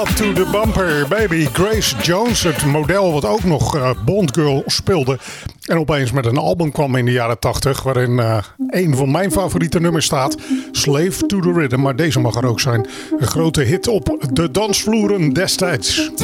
Up to the bumper, baby. Grace Jones, het model wat ook nog Bond Girl speelde. En opeens met een album kwam in de jaren 80... waarin een van mijn favoriete nummers staat. Slave to the Rhythm. Maar deze mag er ook zijn. Een grote hit op de dansvloeren destijds.